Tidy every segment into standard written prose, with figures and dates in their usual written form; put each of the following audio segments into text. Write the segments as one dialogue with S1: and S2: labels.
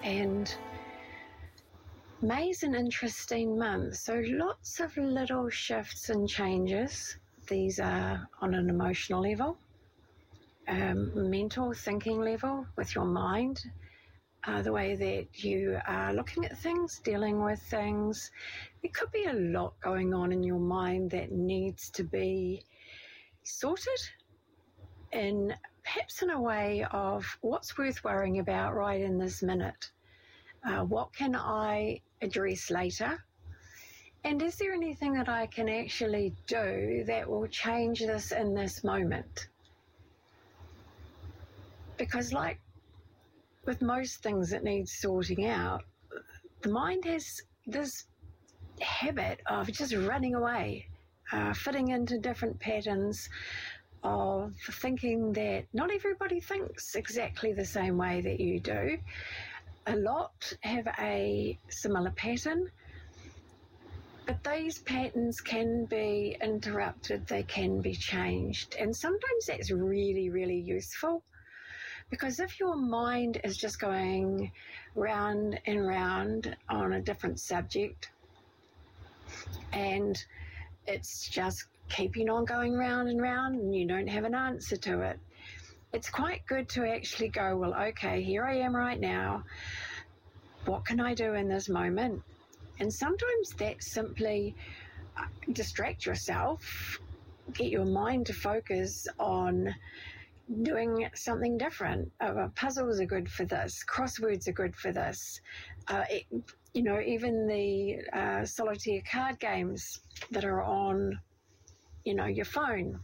S1: And May's an interesting month, so lots of little shifts and changes. These are on an emotional level, mental thinking level with your mind, the way that you are looking at things, dealing with things. There could be a lot going on in your mind that needs to be sorted perhaps in a way of what's worth worrying about right in this minute. What can I address later? And is there anything that I can actually do that will change this in this moment? Because like with most things that need sorting out, the mind has this habit of just running away, fitting into different patterns of thinking that not everybody thinks exactly the same way that you do. A lot have a similar pattern, but these patterns can be interrupted, they can be changed, and sometimes that's really, really useful. Because if your mind is just going round and round on a different subject and it's just keeping on going round and round and you don't have an answer to it, it's quite good to actually go, well, okay, here I am right now. What can I do in this moment? And sometimes that's simply distract yourself, get your mind to focus on doing something different. Puzzles are good for this. Crosswords are good for this. Even the solitaire card games that are on, your phone.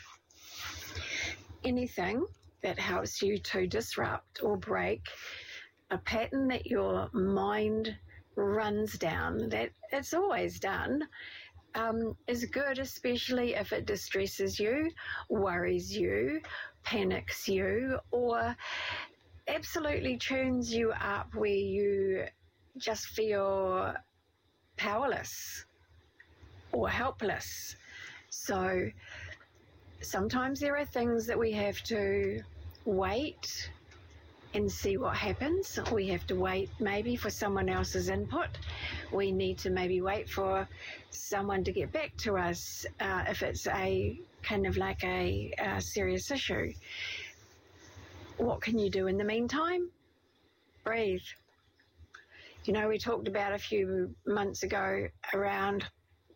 S1: Anything that helps you to disrupt or break a pattern that your mind runs down, that it's always done, is good, especially if it distresses you, worries you, panics you, or absolutely tunes you up where you just feel powerless or helpless. So sometimes there are things that we have to wait and see what happens. We have to wait maybe for someone else's input. We need to maybe wait for someone to get back to us if it's a kind of like a serious issue. What can you do in the meantime? Breathe. We talked about a few months ago around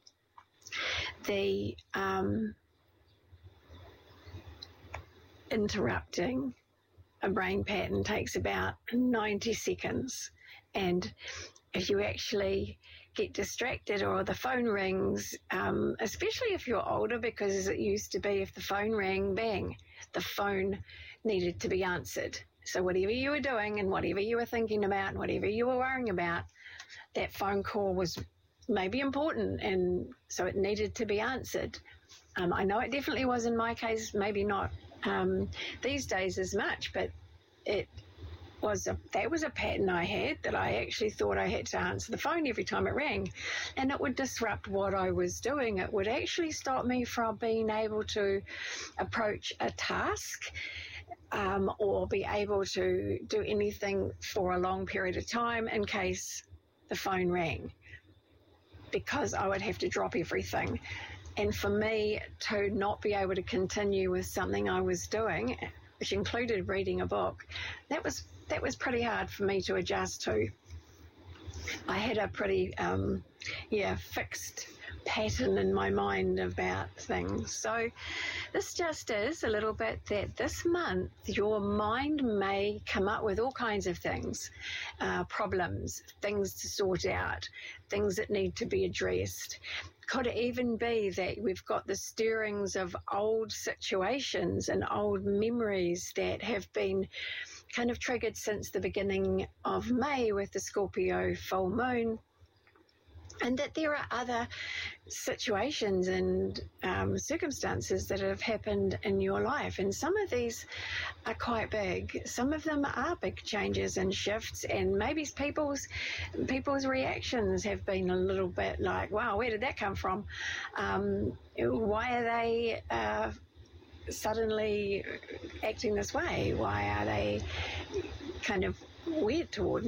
S1: the interrupting a brain pattern takes about 90 seconds. And if you actually get distracted or the phone rings, especially if you're older, because it used to be if the phone rang, bang, the phone needed to be answered. So whatever you were doing and whatever you were thinking about and whatever you were worrying about, that phone call was maybe important, and so it needed to be answered. I know it definitely was in my case, maybe not these days as much, but that was a pattern I had, that I actually thought I had to answer the phone every time it rang, and it would disrupt what I was doing. It would actually stop me from being able to approach a task or be able to do anything for a long period of time in case the phone rang, because I would have to drop everything. And for me to not be able to continue with something I was doing, which included reading a book, that was pretty hard for me to adjust to. I had a pretty fixed pattern in my mind about things. So this just is a little bit that this month your mind may come up with all kinds of things, problems, things to sort out, things that need to be addressed. Could it even be that we've got the stirrings of old situations and old memories that have been kind of triggered since the beginning of May with the Scorpio full moon, and that there are other situations and circumstances that have happened in your life. And some of these are quite big. Some of them are big changes and shifts, and maybe people's reactions have been a little bit like, wow, where did that come from? Why are they suddenly acting this way? Why are they kind of weird toward